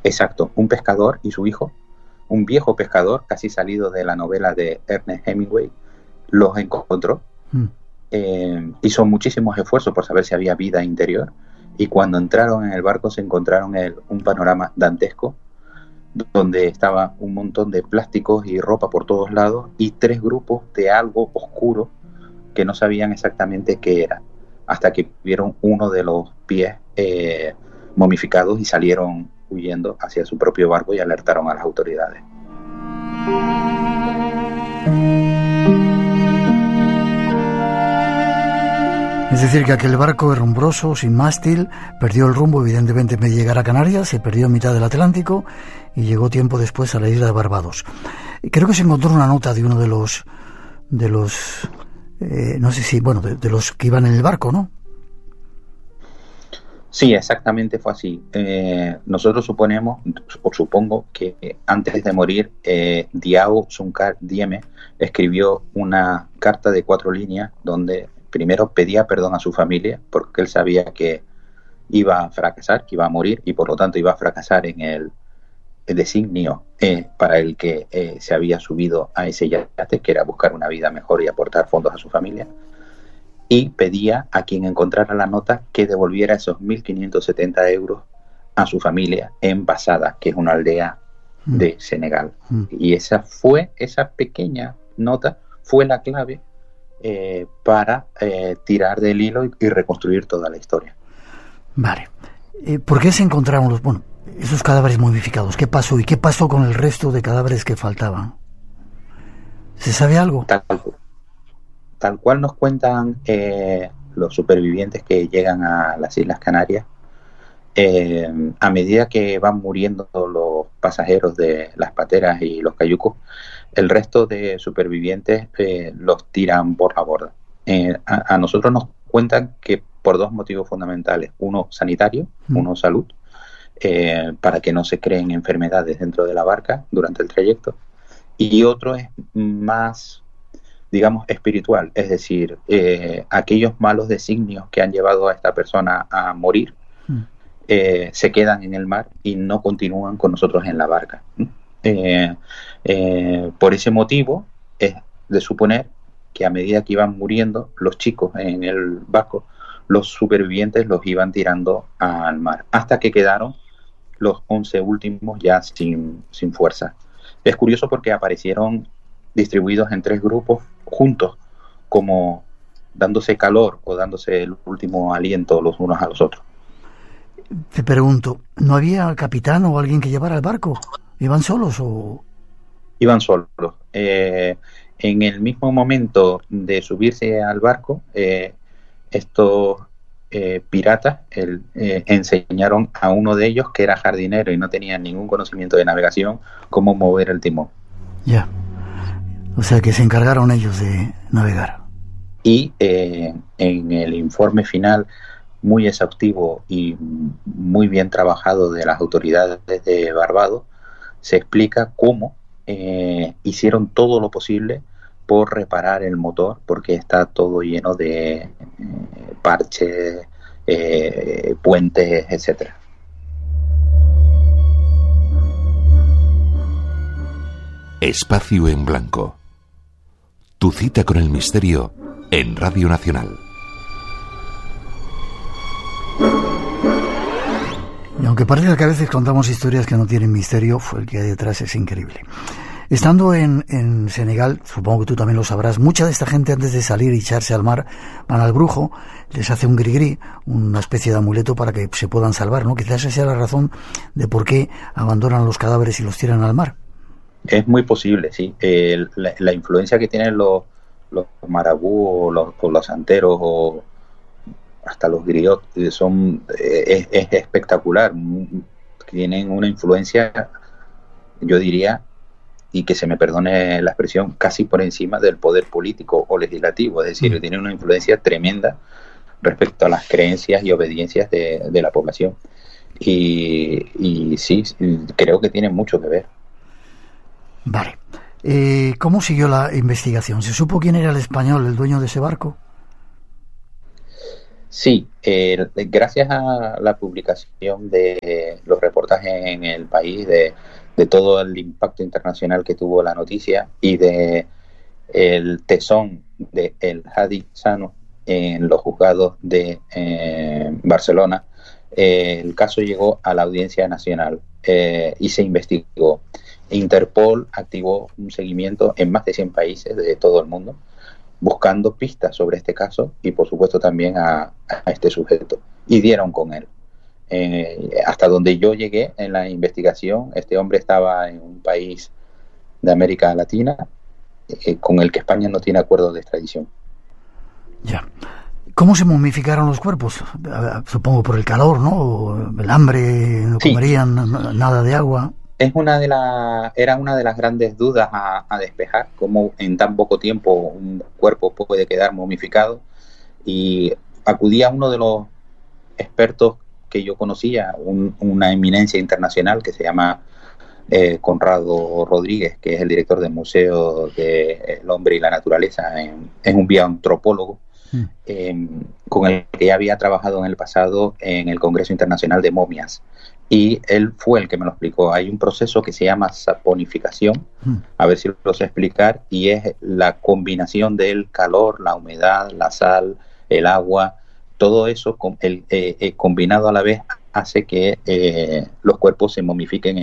Exacto, un pescador y su hijo, un viejo pescador casi salido de la novela de Ernest Hemingway, los encontró. Hizo muchísimos esfuerzos por saber si había vida interior, y cuando entraron en el barco se encontraron un panorama dantesco donde estaba un montón de plásticos y ropa por todos lados y 3 grupos de algo oscuro que no sabían exactamente qué era, hasta que vieron uno de los pies momificados y salieron huyendo hacia su propio barco y alertaron a las autoridades. Es decir, que aquel barco herrumbroso, sin mástil, perdió el rumbo, evidentemente, en vez de llegar a Canarias, se perdió en mitad del Atlántico y llegó tiempo después a la isla de Barbados. Creo que se encontró una nota de uno de los no sé si, bueno, de los que iban en el barco, ¿no? Sí, exactamente fue así. Nosotros supongo que antes de morir, Diao Sunkar Dieme escribió una carta de 4 líneas donde primero pedía perdón a su familia porque él sabía que iba a fracasar, que iba a morir y por lo tanto iba a fracasar en el designio para el que se había subido a ese yate, que era buscar una vida mejor y aportar fondos a su familia. Y pedía a quien encontrara la nota que devolviera esos 1.570 euros a su familia en Basada, que es una aldea de Senegal. Y esa pequeña nota fue la clave para tirar del hilo y reconstruir toda la historia. Vale. ¿Por qué se encontraron esos cadáveres momificados? ¿Qué pasó? ¿Y qué pasó con el resto de cadáveres que faltaban? ¿Se sabe algo? Tal cual nos cuentan los supervivientes que llegan a las Islas Canarias, a medida que van muriendo los pasajeros de las pateras y los cayucos, el resto de supervivientes los tiran por la borda. A nosotros nos cuentan que por 2 motivos fundamentales: uno sanitario, uno salud, para que no se creen enfermedades dentro de la barca durante el trayecto, y otro es más, digamos, espiritual, es decir, aquellos malos designios que han llevado a esta persona a morir se quedan en el mar y no continúan con nosotros en la barca. Por ese motivo es de suponer que a medida que iban muriendo los chicos en el barco, los supervivientes los iban tirando al mar, hasta que quedaron los 11 últimos ya sin fuerza. Es curioso porque aparecieron distribuidos en 3 grupos juntos, como dándose calor o dándose el último aliento los unos a los otros. Te pregunto, ¿no había capitán o alguien que llevara el barco? ¿Iban solos o...? Iban solos. En el mismo momento de subirse al barco, estos piratas enseñaron a uno de ellos, que era jardinero y no tenía ningún conocimiento de navegación, cómo mover el timón. Ya. O sea que se encargaron ellos de navegar. Y en el informe final, muy exhaustivo y muy bien trabajado de las autoridades de Barbados, se explica cómo hicieron todo lo posible por reparar el motor, porque está todo lleno de parches, puentes, etcétera. Espacio en Blanco. Tu cita con el misterio en Radio Nacional. Y aunque parezca que a veces contamos historias que no tienen misterio, el que hay detrás es increíble. Estando en Senegal, supongo que tú también lo sabrás, mucha de esta gente antes de salir y echarse al mar van al brujo, les hace un grigri, una especie de amuleto para que se puedan salvar, ¿no? Quizás esa sea la razón de por qué abandonan los cadáveres y los tiran al mar. Es muy posible, sí. La influencia que tienen los marabú o los santeros o hasta los griots es espectacular. Tienen una influencia, yo diría, y que se me perdone la expresión, casi por encima del poder político o legislativo. Es decir, tienen una influencia tremenda respecto a las creencias y obediencias de la población. Y sí, creo que tienen mucho que ver. Vale. ¿Cómo siguió la investigación? ¿Se supo quién era el español, el dueño de ese barco? Sí, gracias a la publicación de los reportajes en el país, de todo el impacto internacional que tuvo la noticia y de el tesón de El Hadi Sano en los juzgados de Barcelona, el caso llegó a la Audiencia Nacional y se investigó. Interpol activó un seguimiento en más de 100 países de todo el mundo, buscando pistas sobre este caso y por supuesto también a este sujeto, y dieron con él. Hasta donde yo llegué en la investigación, este hombre estaba en un país de América Latina con el que España no tiene acuerdo de extradición. Ya. ¿Cómo se momificaron los cuerpos? Supongo por el calor, ¿no? El hambre, no comerían nada de agua. Era una de las grandes dudas a despejar, cómo en tan poco tiempo un cuerpo puede quedar momificado, y acudí a uno de los expertos que yo conocía, una eminencia internacional que se llama Conrado Rodríguez, que es el director del Museo del Hombre y la Naturaleza, es un bioantropólogo, con el que ya había trabajado en el pasado en el Congreso Internacional de Momias. Y él fue el que me lo explicó. Hay un proceso que se llama saponificación, a ver si lo sé explicar, y es la combinación del calor, la humedad, la sal, el agua, todo eso combinado a la vez hace que los cuerpos se momifiquen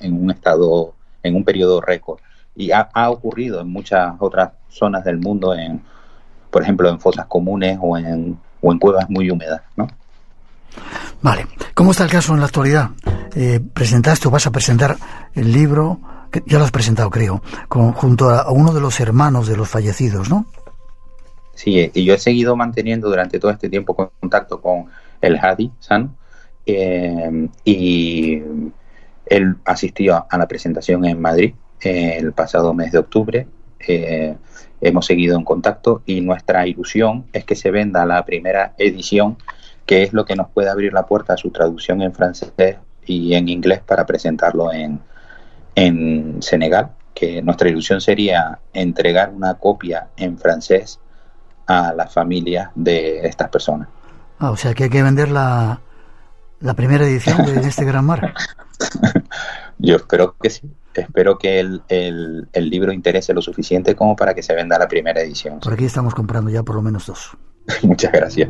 en un periodo récord. Y ha ocurrido en muchas otras zonas del mundo, por ejemplo, en fosas comunes o en cuevas muy húmedas, ¿no? Vale. ¿Cómo está el caso en la actualidad? ¿Presentaste o vas a presentar el libro? Que ya lo has presentado, creo, junto a uno de los hermanos de los fallecidos, ¿no? Sí, y yo he seguido manteniendo durante todo este tiempo contacto con el Hadi Sano, y él asistió a la presentación en Madrid el pasado mes de octubre. Hemos seguido en contacto y nuestra ilusión es que se venda la primera edición, que es lo que nos puede abrir la puerta a su traducción en francés y en inglés para presentarlo en Senegal, que nuestra ilusión sería entregar una copia en francés a las familias de estas personas. O sea que hay que vender la primera edición de este Gran Mar. Yo espero que sí. Espero que el libro interese lo suficiente como para que se venda la primera edición. Por aquí estamos comprando ya por lo menos 2. Muchas gracias.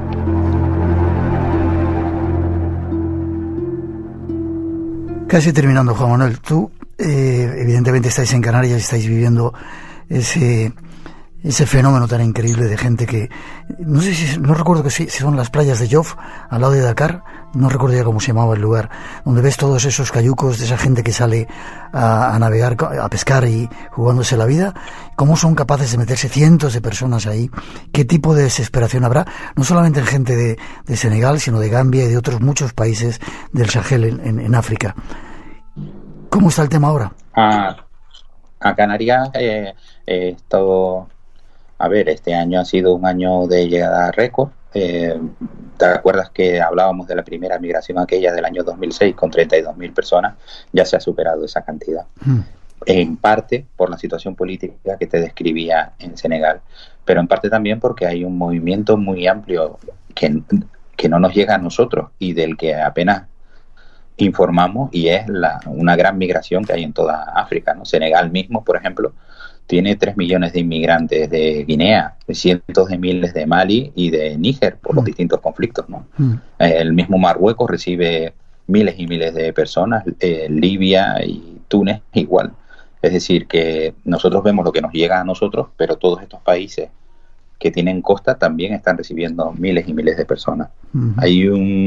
Casi terminando, Juan Manuel, tú evidentemente estáis en Canarias y estáis viviendo ese fenómeno tan increíble de gente que no recuerdo si son las playas de Yoff, al lado de Dakar, no recuerdo ya cómo se llamaba el lugar, donde ves todos esos cayucos de esa gente que sale a navegar, a pescar y jugándose la vida. ¿Cómo son capaces de meterse cientos de personas ahí? ¿Qué tipo de desesperación habrá? No solamente en gente de Senegal, sino de Gambia y de otros muchos países del Sahel en África. ¿Cómo está el tema ahora? A Canarias todo... A ver, este año ha sido un año de llegada récord. ¿Te acuerdas que hablábamos de la primera migración aquella del año 2006 con 32.000 personas? Ya se ha superado esa cantidad. En parte por la situación política que te describía en Senegal, pero en parte también porque hay un movimiento muy amplio que no nos llega a nosotros y del que apenas informamos, y es una gran migración que hay en toda África, ¿no? Senegal mismo, por ejemplo, tiene 3 millones de inmigrantes de Guinea, cientos de miles de Mali y de Níger por los distintos conflictos, ¿no? El mismo Marruecos recibe miles y miles de personas, Libia y Túnez igual. Es decir, que nosotros vemos lo que nos llega a nosotros, pero todos estos países que tienen costa también están recibiendo miles y miles de personas. Hay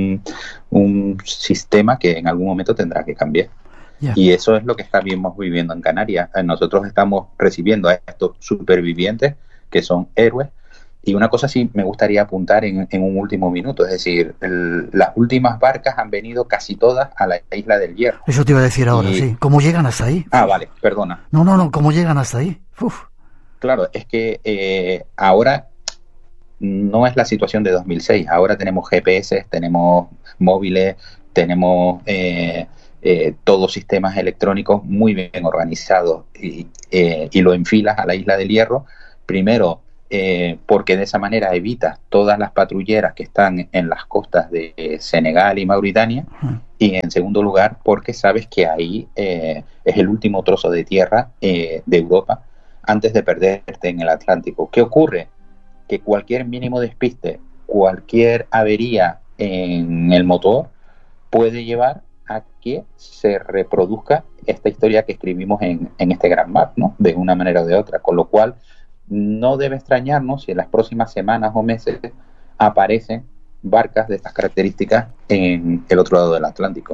un sistema que en algún momento tendrá que cambiar. Yeah. Y eso es lo que estamos viviendo en Canarias. Nosotros estamos recibiendo a estos supervivientes que son héroes. Y una cosa sí me gustaría apuntar en un último minuto, es decir, las últimas barcas han venido casi todas a la Isla del Hierro. Eso te iba a decir ahora, sí. ¿Cómo llegan hasta ahí? Vale, perdona. No, ¿cómo llegan hasta ahí? Uf. Claro, es que ahora no es la situación de 2006. Ahora tenemos GPS, tenemos móviles, tenemos todos sistemas electrónicos muy bien organizados y lo enfilas a la Isla del Hierro. Primero porque de esa manera evitas todas las patrulleras que están en las costas de Senegal y Mauritania, y en segundo lugar porque sabes que ahí es el último trozo de tierra de Europa antes de perderte en el Atlántico. ¿Qué ocurre? Que cualquier mínimo despiste, cualquier avería en el motor puede llevar a que se reproduzca esta historia que escribimos en este gran mar, ¿no? De una manera o de otra, con lo cual no debe extrañarnos si en las próximas semanas o meses aparecen barcas de estas características en el otro lado del Atlántico.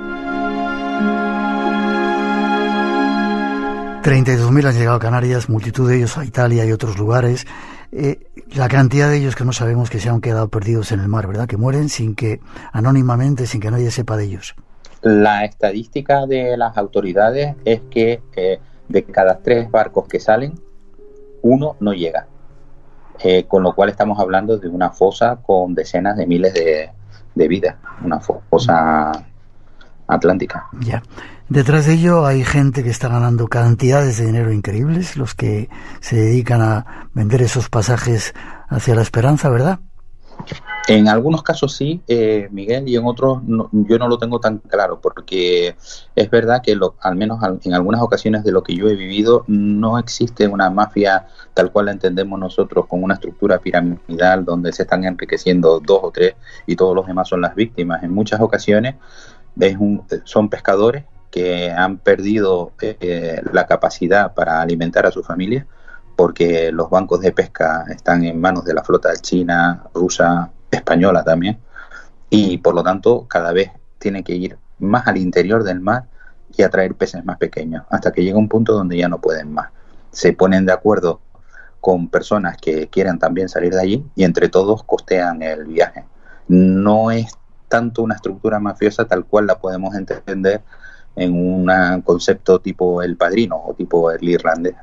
32.000 han llegado a Canarias, multitud de ellos a Italia y otros lugares. La cantidad de ellos que no sabemos que se han quedado perdidos en el mar, ¿verdad? Que mueren sin que, anónimamente, sin que nadie sepa de ellos. La estadística de las autoridades es que de cada 3 barcos que salen, 1 no llega. Con lo cual estamos hablando de una fosa con decenas de miles de vidas, una fosa atlántica. Ya. Detrás de ello hay gente que está ganando cantidades de dinero increíbles, los que se dedican a vender esos pasajes hacia la esperanza, ¿verdad? En algunos casos sí, Miguel, y en otros no, yo no lo tengo tan claro, porque es verdad que al menos en algunas ocasiones de lo que yo he vivido no existe una mafia tal cual la entendemos nosotros, con una estructura piramidal donde se están enriqueciendo 2 o 3 y todos los demás son las víctimas. En muchas ocasiones son pescadores que han perdido la capacidad para alimentar a su familia, porque los bancos de pesca están en manos de la flota china, rusa, española también, y por lo tanto cada vez tienen que ir más al interior del mar y atraer peces más pequeños, hasta que llega un punto donde ya no pueden más. Se ponen de acuerdo con personas que quieran también salir de allí y entre todos costean el viaje. No es tanto una estructura mafiosa tal cual la podemos entender en un concepto tipo El Padrino o tipo El Irlandés.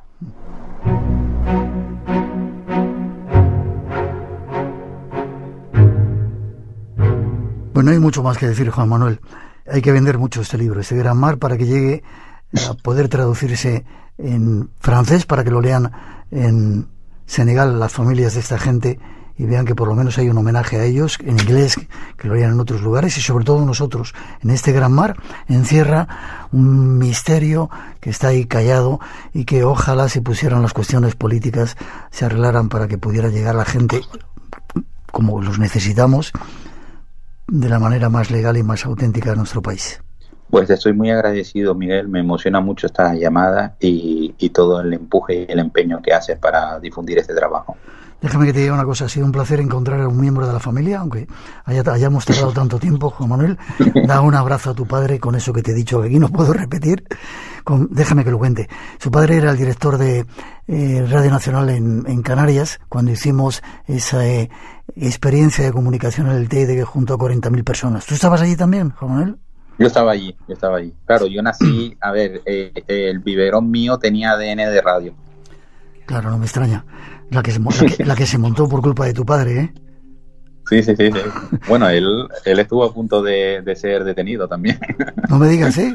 Bueno, hay mucho más que decir, Juan Manuel. Hay que vender mucho este libro, este Gran Mar, para que llegue a poder traducirse en francés, para que lo lean en Senegal las familias de esta gente y vean que por lo menos hay un homenaje a ellos, en inglés, que lo lean en otros lugares, y sobre todo nosotros. En este Gran Mar encierra un misterio que está ahí callado y que ojalá si pusieran las cuestiones políticas se arreglaran para que pudiera llegar la gente como los necesitamos, de la manera más legal y más auténtica de nuestro país. Pues estoy muy agradecido, Miguel, me emociona mucho esta llamada y todo el empuje y el empeño que haces para difundir este trabajo. Déjame que te diga una cosa, ha sido un placer encontrar a un miembro de la familia, aunque hayamos tardado tanto tiempo, Juan Manuel. Da un abrazo a tu padre con eso que te he dicho, que aquí no puedo repetir. Déjame que lo cuente. Su padre era el director de Radio Nacional en Canarias, cuando hicimos esa experiencia de comunicación en el TEIDE junto a 40.000 personas. ¿Tú estabas allí también, Juan Manuel? Yo estaba allí. Claro, yo nací, el biberón mío tenía ADN de radio. Claro, no me extraña. La que se montó por culpa de tu padre, ¿eh? Sí. Bueno, él estuvo a punto de ser detenido también. No me digas, ¿eh?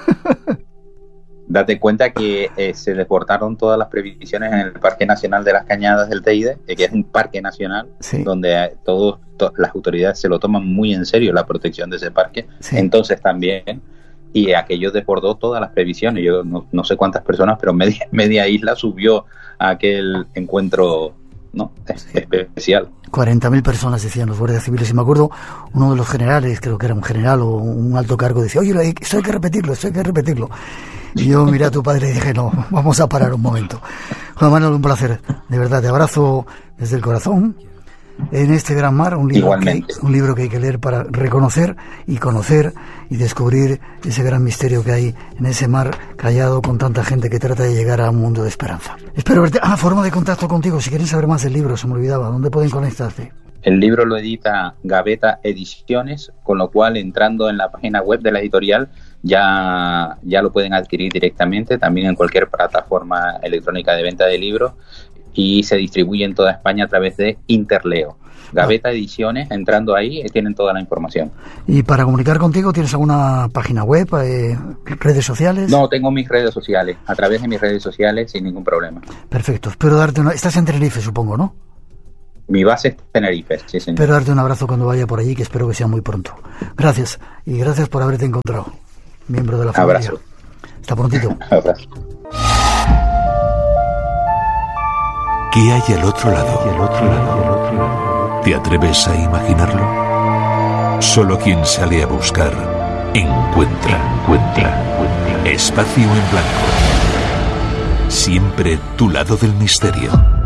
Date cuenta que se desbordaron todas las previsiones en el Parque Nacional de las Cañadas del Teide, que es un parque nacional, sí, donde las autoridades se lo toman muy en serio, la protección de ese parque. Sí. Entonces también, y aquello desbordó todas las previsiones. Yo no sé cuántas personas, pero media isla subió a aquel encuentro, ¿no? Especial. 40.000 personas, decían los guardias civiles, y me acuerdo uno de los generales, creo que era un general o un alto cargo, decía, oye, esto hay que repetirlo. Y yo miré a tu padre y dije, no, vamos a parar un momento. Juan Manuel, un placer, de verdad, te abrazo desde el corazón. En este Gran Mar, un libro que hay que leer para reconocer y conocer y descubrir ese gran misterio que hay en ese mar callado, con tanta gente que trata de llegar a un mundo de esperanza. Espero verte. Forma de contacto contigo, si quieren saber más del libro, se me olvidaba, ¿dónde pueden conectarse? El libro lo edita Gaveta Ediciones, con lo cual entrando en la página web de la editorial ya lo pueden adquirir directamente, también en cualquier plataforma electrónica de venta de libros. y se distribuye en toda España a través de Interleo. Gaveta Ediciones, entrando ahí, tienen toda la información. ¿Y para comunicar contigo tienes alguna página web, redes sociales? No, tengo mis redes sociales, a través de mis redes sociales sin ningún problema. Perfecto, espero darte Estás en Tenerife, supongo, ¿no? Mi base es Tenerife, sí, señor. Espero darte un abrazo cuando vaya por allí, que espero que sea muy pronto. Gracias, y gracias por haberte encontrado, miembro de la familia. Abrazo. Hasta prontito. Abrazo. ¿Qué hay al otro lado? ¿Te atreves a imaginarlo? Solo quien sale a buscar encuentra. Espacio en Blanco. Siempre tu lado del misterio.